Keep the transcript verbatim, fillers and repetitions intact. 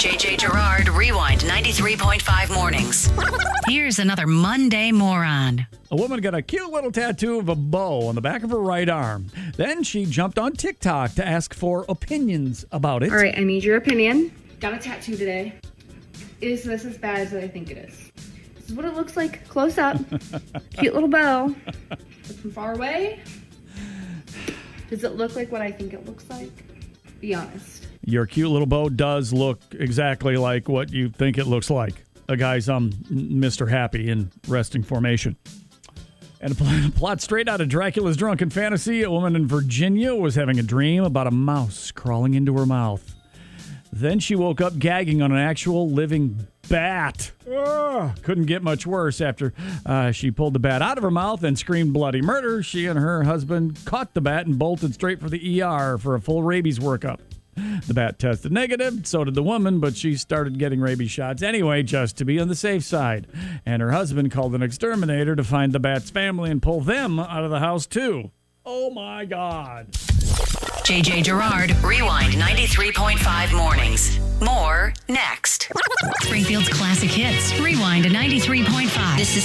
J J Gerard, Rewind ninety-three point five mornings. Here's another Monday moron. A woman got a cute little tattoo of a bow on the back of her right arm. Then she jumped on TikTok to ask for opinions about it. All right, I need your opinion. Got a tattoo today. Is this as bad as I think it is? This is what it looks like close up. Cute little bow. But from far away, does it look like what I think it looks like? Be honest. Your cute little bow does look exactly like what you think it looks like. A guy's um Mister Happy in resting formation. And a plot straight out of Dracula's Drunken Fantasy, a woman in Virginia was having a dream about a mouse crawling into her mouth. Then she woke up gagging on an actual living bat. Ugh. Couldn't get much worse after uh, she pulled the bat out of her mouth and screamed bloody murder. She and her husband caught the bat and bolted straight for the E R for a full rabies workup. The bat tested negative, so did the woman, but she started getting rabies shots anyway, just to be on the safe side. And her husband called an exterminator to find the bat's family and pull them out of the house, too. Oh, my God. J J Gerard, Rewind ninety-three point five mornings. More next. Springfield's classic hits, Rewind ninety-three point five. This is